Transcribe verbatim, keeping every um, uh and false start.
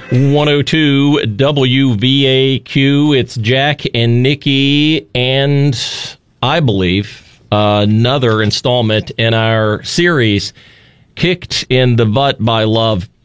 one oh two W V A Q. It's Jack and Nikki, and I believe uh, another installment in our series, Kicked in the Butt by Love.